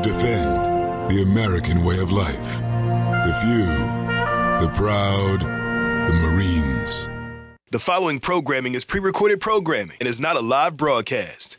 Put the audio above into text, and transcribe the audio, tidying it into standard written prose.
defend the American way of life. The few, the proud, the Marines. The following programming is pre-recorded programming and is not a live broadcast.